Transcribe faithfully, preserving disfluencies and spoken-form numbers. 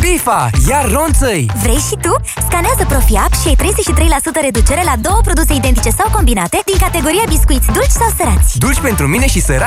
Grifa, iar ronțăi! Vrei și tu? Scanează Profi-Up și ai treizeci și trei la sută reducere la două produse identice sau combinate din categoria biscuiți dulci sau sărați. Dulci pentru mine și săraci